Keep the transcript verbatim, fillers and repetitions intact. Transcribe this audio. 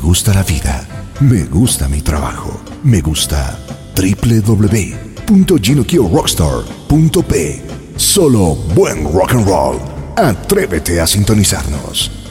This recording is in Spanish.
gusta la vida, me gusta mi trabajo, me gusta w w w punto ginokio rockstar punto p. Solo buen rock and roll. Atrévete a sintonizarnos.